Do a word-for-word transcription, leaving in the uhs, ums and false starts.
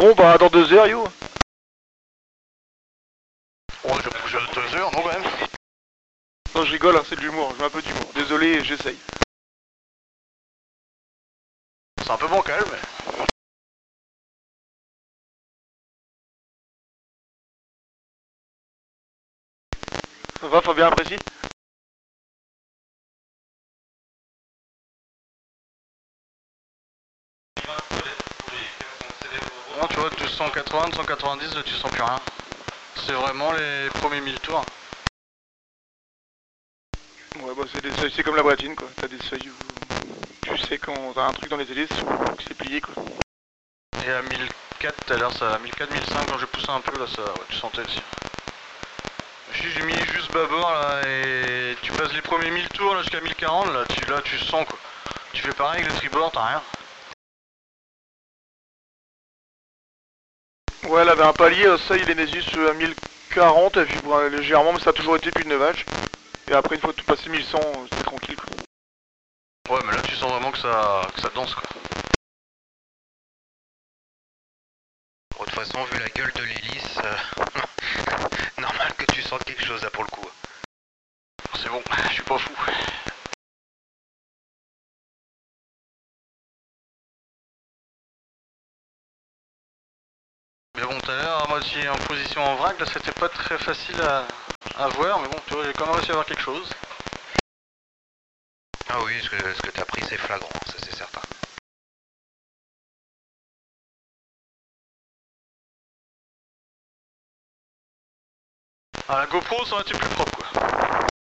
Bon bah dans deux heures yo. Oh, je bouge à deux heures, non quand même. Non je rigole, hein, c'est de l'humour, je mets un peu d'humour. Désolé, j'essaye. C'est un peu bancal, mais... Ça va Fabien, apprécie? Non, tu vois, deux cent quatre-vingts, deux cent quatre-vingt-dix, là, tu sens plus rien. C'est vraiment les premiers mille tours. Ouais bah c'est des seuils, c'est comme la boîtine quoi. T'as des seuils où tu sais quand t'as un truc dans les hélices, que c'est plié quoi. Et à mille quatre, tout à l'heure, ça, mille quatre, mille cinq, quand j'ai poussé un peu, là, ça, ouais, tu sentais aussi. J'ai mis juste bâbord là et tu passes les premiers mille tours là jusqu'à mille quarante, là tu, là tu sens quoi. Tu fais pareil avec le tribord, t'as rien. Ouais elle avait un palier, euh, ça il est Nésus à mille quarante, elle vibre euh, légèrement mais ça a toujours été depuis le neuf. Et après une fois tout passé mille cent, euh, c'était tranquille quoi. Ouais mais là tu sens vraiment que ça, que ça danse quoi. Bon, de toute façon vu la gueule de l'hélice, euh... normal que tu sentes quelque chose là pour le coup. C'est bon, je suis pas fou. Mais bon, tout à l'heure, moi aussi en position en vrac, là c'était pas très facile à, à voir, mais bon, tu vois, j'ai quand même réussi à voir quelque chose. Ah oui, ce que, ce que t'as pris c'est flagrant, ça c'est certain. Ah, la GoPro ça aurait été plus propre quoi.